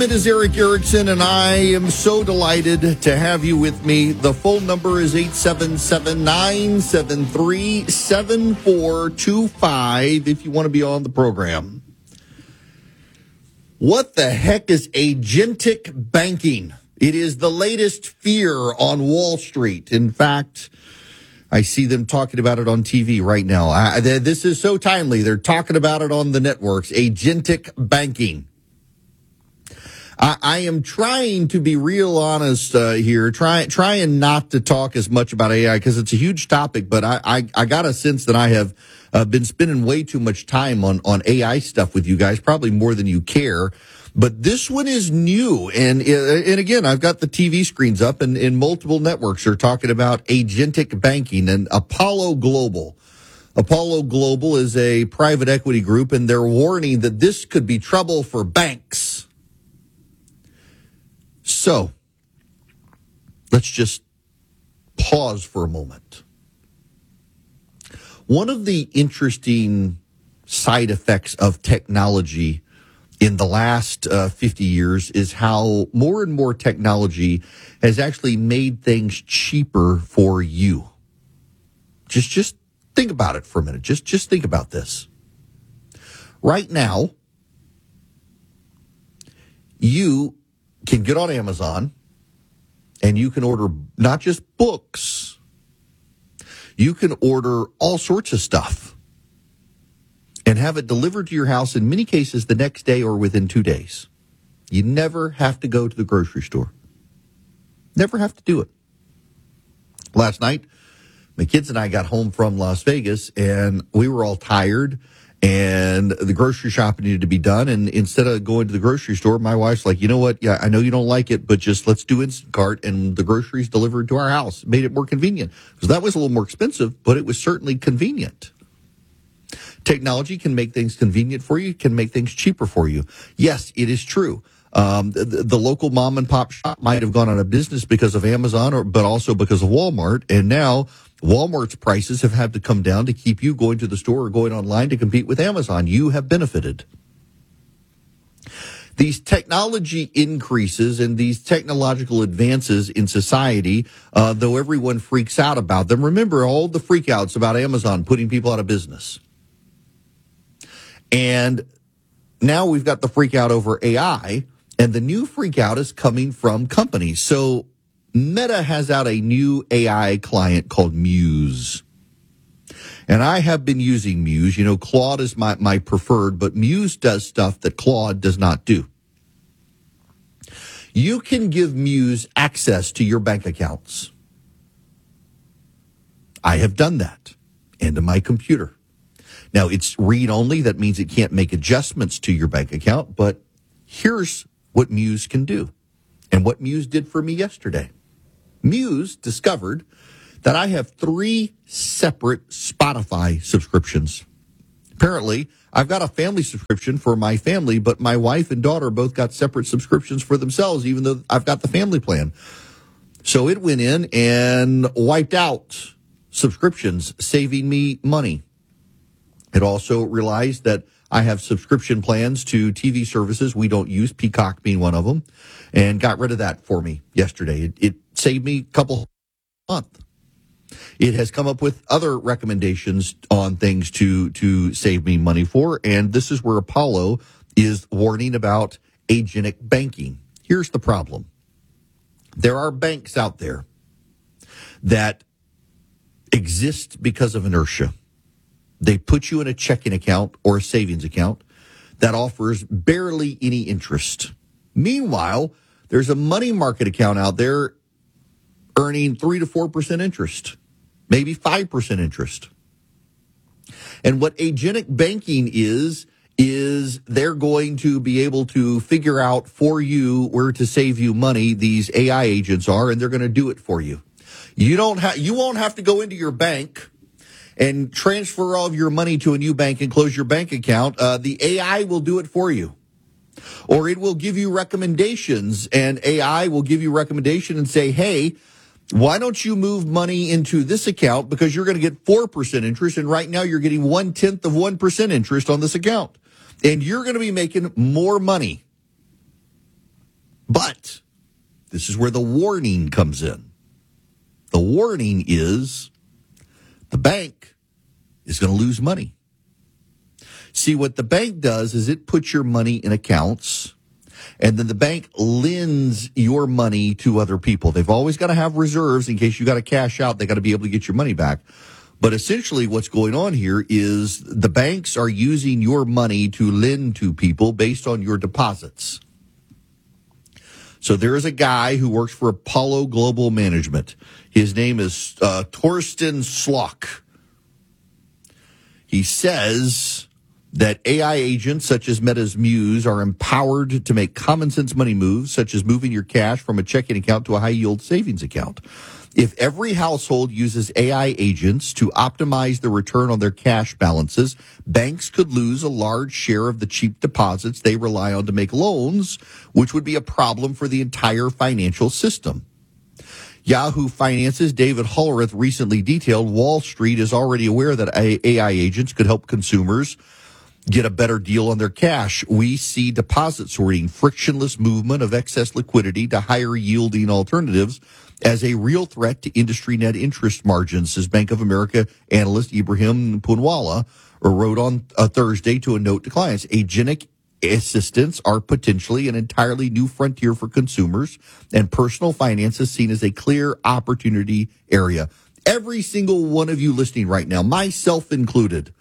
It is Eric Erickson, and I am so delighted to have you with me. The phone number is 877-973-7425 if you want to be on the program. What the heck is agentic banking? It is the latest fear on Wall Street. In fact, I see them talking about it on TV right now. This is so timely. They're talking about it on the networks. Agentic banking. I am trying to be real honest here, trying not to talk as much about AI because it's a huge topic, but I got a sense that I have been spending way too much time on AI stuff with you guys, probably more than you care. But this one is new, and again, I've got the TV screens up, and multiple networks are talking about agentic banking and Apollo Global. Apollo Global is a private equity group, and they're warning that this could be trouble for banks. So, let's just pause for a moment. One of the interesting side effects of technology in the last 50 years is how more and more technology has actually made things cheaper for you. Just think about it for a minute. Just think about this. Right now, you can get on Amazon and you can order not just books, you can order all sorts of stuff and have it delivered to your house in many cases the next day or within 2 days. You never have to go to the grocery store. Never have to do it. Last night, my kids and I got home from Las Vegas and we were all tired. And the grocery shopping needed to be done. And instead of going to the grocery store, my wife's like, you know what? Yeah, I know you don't like it, but just let's do Instacart and the groceries delivered to our house. Made it more convenient. Because that was a little more expensive, but it was certainly convenient. Technology can make things convenient for you, can make things cheaper for you. Yes, it is true. The local mom and pop shop might have gone out of business because of Amazon, but also because of Walmart. And now Walmart's prices have had to come down to keep you going to the store or going online to compete with Amazon. You have benefited. These technology increases and these technological advances in society, though everyone freaks out about them, remember all the freakouts about Amazon putting people out of business. And now we've got the freak out over AI, and the new freak out is coming from companies. So Meta has out a new AI client called Muse. And I have been using Muse. You know, Claude is my preferred, but Muse does stuff that Claude does not do. You can give Muse access to your bank accounts. I have done that, and to my computer. Now, it's read-only. That means it can't make adjustments to your bank account, but here's what Muse can do, and what Muse did for me yesterday. Muse discovered that I have 3 separate Spotify subscriptions. Apparently, I've got a family subscription for my family, but my wife and daughter both got separate subscriptions for themselves, even though I've got the family plan. So it went in and wiped out subscriptions, saving me money. It also realized that I have subscription plans to TV services we don't use, Peacock being one of them, and got rid of that for me yesterday. It saved me a couple a month. It has come up with other recommendations on things to save me money for, and this is where Apollo is warning about agentic banking. Here's the problem. There are banks out there that exist because of inertia. They put you in a checking account or a savings account that offers barely any interest. Meanwhile, there's a money market account out there earning 3 to 4% interest, maybe 5% interest. And what agentic banking is they're going to be able to figure out for you where to save you money. These AI agents are, and they're going to do it for you. You won't have to go into your bank and transfer all of your money to a new bank and close your bank account. The AI will do it for you. Or it will give you recommendations, and AI will give you recommendation and say, hey, why don't you move money into this account because you're going to get 4% interest, and right now you're getting 1/10 of 1% interest on this account. And you're going to be making more money. But this is where the warning comes in. The warning is the bank is going to lose money. See, what the bank does is it puts your money in accounts, and then the bank lends your money to other people. They've always got to have reserves in case you got to cash out. They got to be able to get your money back. But essentially what's going on here is the banks are using your money to lend to people based on your deposits. So there is a guy who works for Apollo Global Management. His name is Torsten Slok. He says that AI agents such as Meta's Muse are empowered to make common sense money moves, such as moving your cash from a checking account to a high yield savings account. If every household uses AI agents to optimize the return on their cash balances, banks could lose a large share of the cheap deposits they rely on to make loans, which would be a problem for the entire financial system. Yahoo Finance's David Hollerith recently detailed Wall Street is already aware that AI agents could help consumers get a better deal on their cash. We see deposit sorting, frictionless movement of excess liquidity to higher yielding alternatives as a real threat to industry net interest margins, says Bank of America analyst Ibrahim Poonawala wrote on Thursday to a note to clients. Agentic assistants are potentially an entirely new frontier for consumers, and personal finance is seen as a clear opportunity area. Every single one of you listening right now, myself included,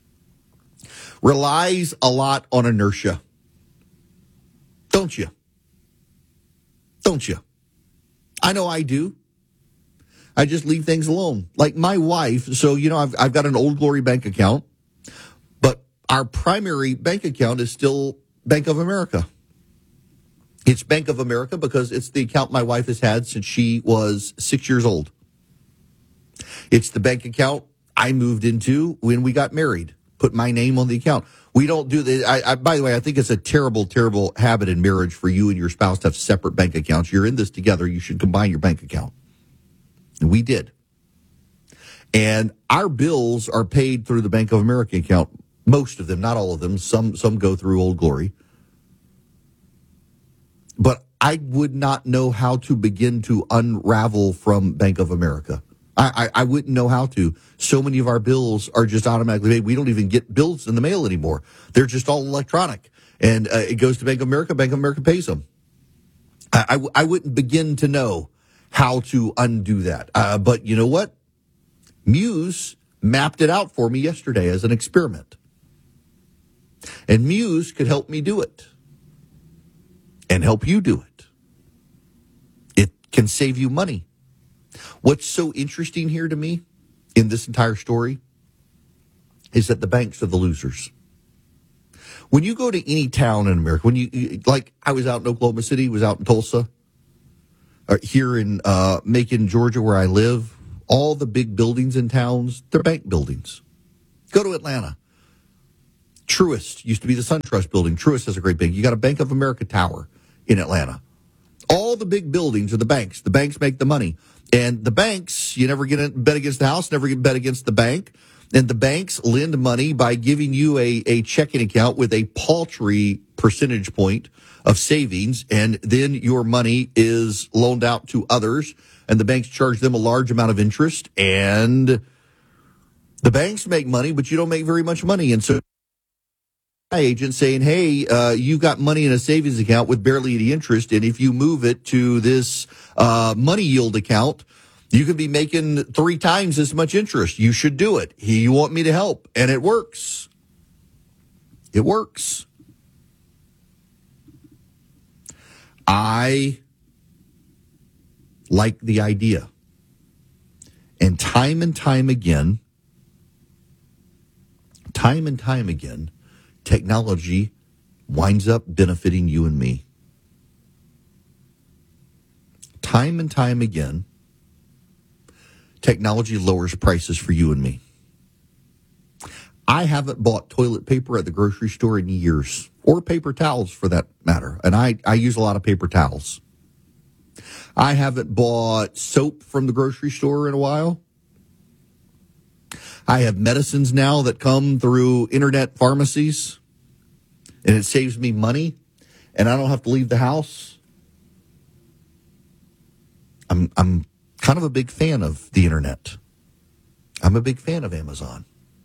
relies a lot on inertia. Don't you? Don't you? I know I do. I just leave things alone. Like my wife, so, I've got an Old Glory bank account, but our primary bank account is still Bank of America. It's Bank of America because it's the account my wife has had since she was 6 years old. It's the bank account I moved into when we got married. Put my name on the account. We don't do that. By the way, I think it's a terrible, terrible habit in marriage for you and your spouse to have separate bank accounts. You're in this together. You should combine your bank account. And we did. And our bills are paid through the Bank of America account. Most of them, not all of them. Some go through Old Glory. But I would not know how to begin to unravel from Bank of America. I wouldn't know how to. So many of our bills are just automatically paid. We don't even get bills in the mail anymore. They're just all electronic. And it goes to Bank of America. Bank of America pays them. I wouldn't begin to know how to undo that. But you know what? Muse mapped it out for me yesterday as an experiment. And Muse could help me do it. And help you do it. It can save you money. What's so interesting here to me in this entire story is that the banks are the losers. When you go to any town in America, like I was out in Oklahoma City, was out in Tulsa, here in Macon, Georgia, where I live, all the big buildings in towns, they're bank buildings. Go to Atlanta. Truist used to be the SunTrust building. Truist has a great bank. You got a Bank of America tower in Atlanta. All the big buildings are the banks. The banks make the money. And the banks, you never get a bet against the house, never get bet against the bank. And the banks lend money by giving you a checking account with a paltry percentage point of savings. And then your money is loaned out to others. And the banks charge them a large amount of interest. And the banks make money, but you don't make very much money. And so agent saying, hey, you've got money in a savings account with barely any interest, and if you move it to this money yield account, you could be making 3 times as much interest. You should do it. You want me to help, and it works. It works. I like the idea. And time again, technology winds up benefiting you and me. Time and time again, technology lowers prices for you and me. I haven't bought toilet paper at the grocery store in years, or paper towels for that matter. And I use a lot of paper towels. I haven't bought soap from the grocery store in a while. I have medicines now that come through internet pharmacies, and it saves me money, and I don't have to leave the house. I'm kind of a big fan of the internet. I'm a big fan of Amazon.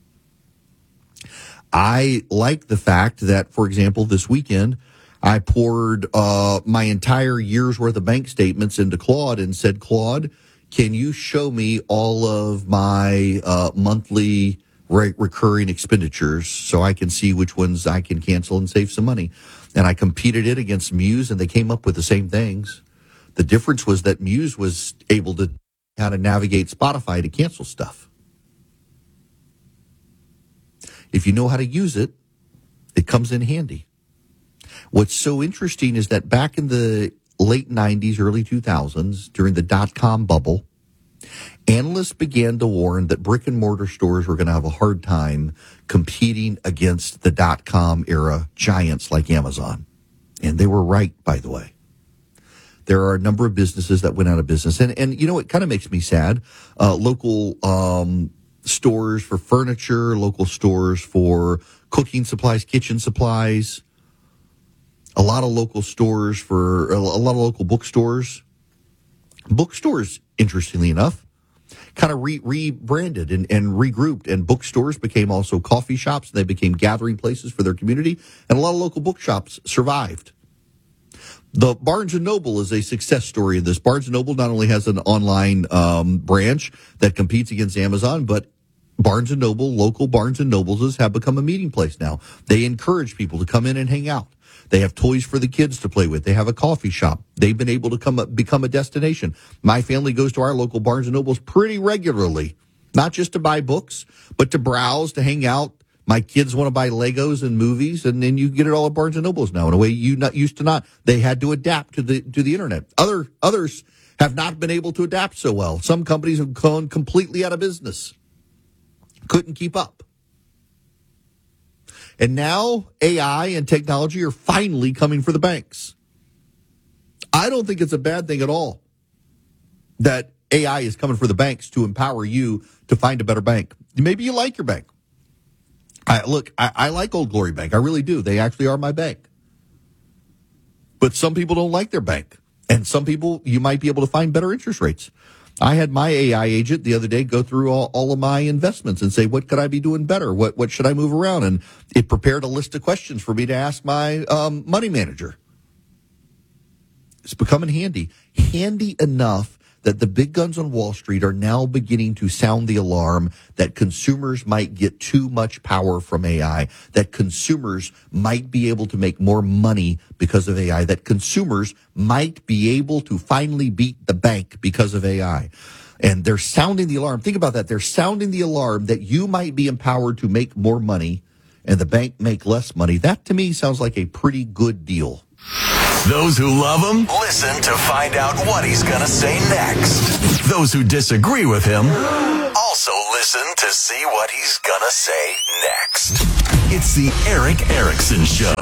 I like the fact that, for example, this weekend, I poured my entire year's worth of bank statements into Claude and said, Claude, can you show me all of my monthly recurring expenditures so I can see which ones I can cancel and save some money? And I competed it against Muse, and they came up with the same things. The difference was that Muse was able to kind of navigate Spotify to cancel stuff. If you know how to use it, it comes in handy. What's so interesting is that back in the late 90s, early 2000s, during the dot-com bubble, analysts began to warn that brick-and-mortar stores were going to have a hard time competing against the dot-com era giants like Amazon. And they were right, by the way. There are a number of businesses that went out of business. And you know, it kind of makes me sad. Local stores for furniture, local stores for cooking supplies, kitchen supplies, a lot of local stores for a lot of local bookstores. Bookstores, interestingly enough, kind of rebranded and regrouped, and bookstores became also coffee shops. They became gathering places for their community, and a lot of local bookshops survived. The Barnes & Noble is a success story in this. Barnes & Noble not only has an online branch that competes against Amazon, but Barnes & Noble, local Barnes & Nobles have become a meeting place now. They encourage people to come in and hang out. They have toys for the kids to play with. They have a coffee shop. They've been able to become a destination. My family goes to our local Barnes & Nobles pretty regularly, not just to buy books, but to browse, to hang out. My kids want to buy Legos and movies, and then you get it all at Barnes & Nobles now in a way you not used to not. They had to adapt to the internet. Others have not been able to adapt so well. Some companies have gone completely out of business. Couldn't keep up. And now AI and technology are finally coming for the banks. I don't think it's a bad thing at all that AI is coming for the banks to empower you to find a better bank. Maybe you like your bank. I like Old Glory Bank. I really do. They actually are my bank. But some people don't like their bank. And some people, you might be able to find better interest rates. I had my AI agent the other day go through all of my investments and say, what could I be doing better? What should I move around? And it prepared a list of questions for me to ask my money manager. It's becoming handy enough that the big guns on Wall Street are now beginning to sound the alarm that consumers might get too much power from AI, that consumers might be able to make more money because of AI, that consumers might be able to finally beat the bank because of AI. And they're sounding the alarm. Think about that. They're sounding the alarm that you might be empowered to make more money and the bank make less money. That to me sounds like a pretty good deal. Those who love him, listen to find out what he's going to say next. Those who disagree with him, also listen to see what he's going to say next. It's the Erick Erickson Show.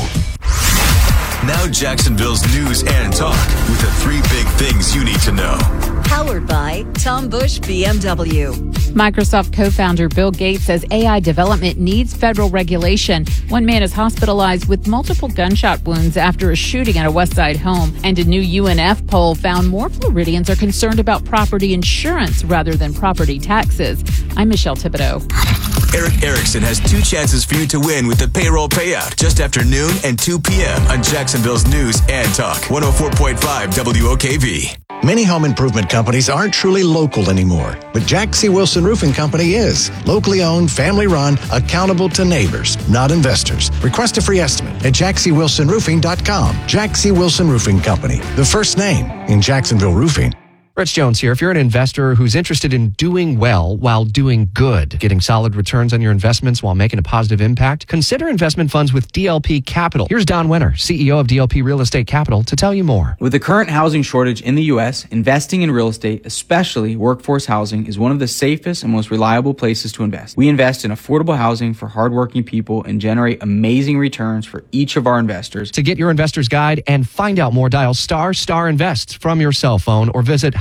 Now Jacksonville's news and talk with the 3 big things you need to know. Powered by Tom Bush BMW. Microsoft co-founder Bill Gates says AI development needs federal regulation. One man is hospitalized with multiple gunshot wounds after a shooting at a West Side home. And a new UNF poll found more Floridians are concerned about property insurance rather than property taxes. I'm Michelle Thibodeau. Erick Erickson has 2 chances for you to win with the payroll payout just after noon and 2 p.m. on Jacksonville's News and Talk, 104.5 WOKV. Many home improvement companies aren't truly local anymore, but Jack C. Wilson Roofing Company is. Locally owned, family run, accountable to neighbors, not investors. Request a free estimate at jackcwilsonroofing.com. Jack C. Wilson Roofing Company, the first name in Jacksonville roofing. Rich Jones here. If you're an investor who's interested in doing well while doing good, getting solid returns on your investments while making a positive impact, consider investment funds with DLP Capital. Here's Don Winter, CEO of DLP Real Estate Capital, to tell you more. With the current housing shortage in the U.S., investing in real estate, especially workforce housing, is one of the safest and most reliable places to invest. We invest in affordable housing for hardworking people and generate amazing returns for each of our investors. To get your investor's guide and find out more, dial **invest from your cell phone or visit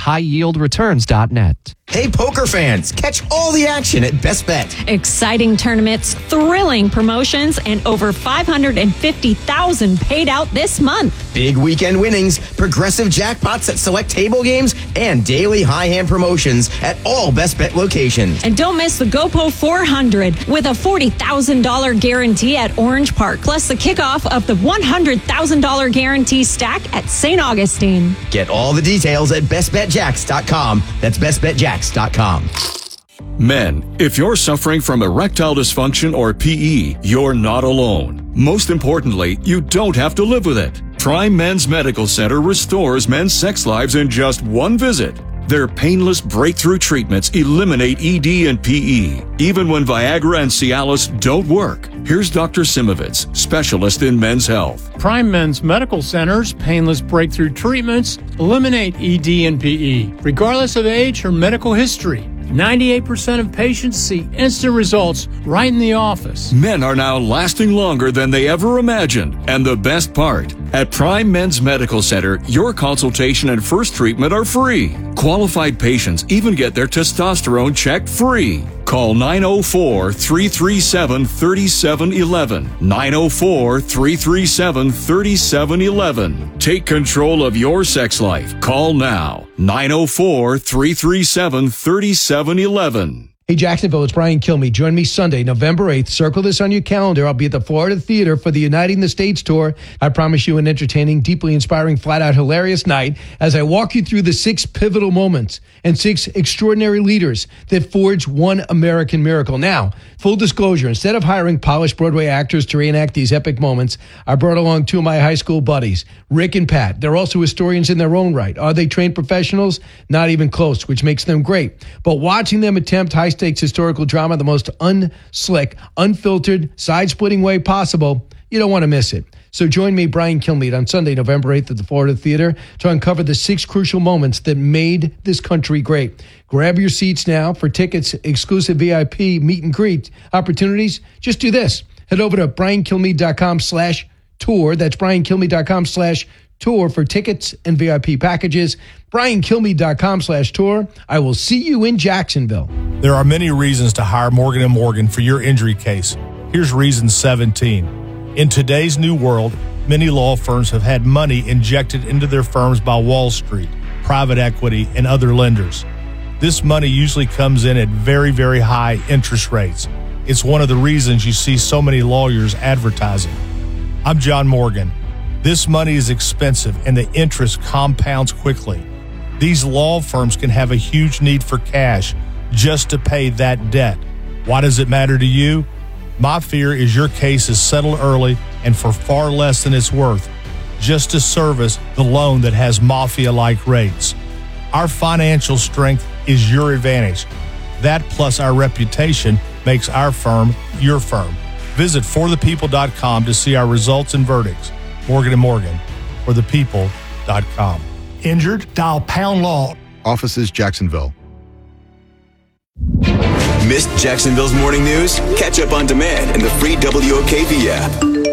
highyieldreturns.net. Hey, poker fans, catch all the action at Best Bet. Exciting tournaments, thrilling promotions, and over $550,000 paid out this month. Big weekend winnings, progressive jackpots at select table games, and daily high hand promotions at all Best Bet locations. And don't miss the GoPo 400 with a $40,000 guarantee at Orange Park, plus the kickoff of the $100,000 guarantee stack at St. Augustine. Get all the details at bestbetjacks.com. That's bestbetjacks.com. Men, if you're suffering from erectile dysfunction or PE, you're not alone. Most importantly, you don't have to live with it. Prime Men's Medical Center restores men's sex lives in just one visit. Their painless breakthrough treatments eliminate ED and PE, even when Viagra and Cialis don't work. Here's Dr. Simovitz, specialist in men's health. Prime Men's Medical Center's painless breakthrough treatments eliminate ED and PE, regardless of age or medical history. 98% of patients see instant results right in the office. Men are now lasting longer than they ever imagined. And the best part, at Prime Men's Medical Center, your consultation and first treatment are free. Qualified patients even get their testosterone checked free. Call 904-337-3711. 904-337-3711. Take control of your sex life. Call now. 904-337-3711. Hey, Jacksonville, it's Brian Kilmeade. Join me Sunday, November 8th. Circle this on your calendar. I'll be at the Florida Theater for the Uniting the States tour. I promise you an entertaining, deeply inspiring, flat-out hilarious night as I walk you through the 6 pivotal moments and 6 extraordinary leaders that forged one American miracle. Now, full disclosure, instead of hiring polished Broadway actors to reenact these epic moments, I brought along 2 of my high school buddies, Rick and Pat. They're also historians in their own right. Are they trained professionals? Not even close, which makes them great. But watching them attempt high-stakes historical drama the most unslick, unfiltered, side-splitting way possible, you don't want to miss it. So join me, Brian Kilmeade, on Sunday, November 8th at the Florida Theater to uncover the 6 crucial moments that made this country great. Grab your seats now. For tickets, exclusive VIP meet and greet opportunities, just do this. Head over to briankilmeade.com/tour. That's briankilmeade.com/tour for tickets and VIP packages. briankilmeade.com/tour. I will see you in Jacksonville. There are many reasons to hire Morgan & Morgan for your injury case. Here's reason 17. In today's new world, many law firms have had money injected into their firms by Wall Street, private equity, and other lenders. This money usually comes in at very, very high interest rates. It's one of the reasons you see so many lawyers advertising. I'm John Morgan. This money is expensive and the interest compounds quickly. These law firms can have a huge need for cash just to pay that debt. Why does it matter to you? My fear is your case is settled early and for far less than it's worth, just to service the loan that has mafia-like rates. Our financial strength is your advantage. That plus our reputation makes our firm your firm. Visit forthepeople.com to see our results and verdicts. Morgan & Morgan, forthepeople.com. Injured? Dial pound law. Offices Jacksonville. Missed Jacksonville's morning news? Catch up on demand in the free WOKV app.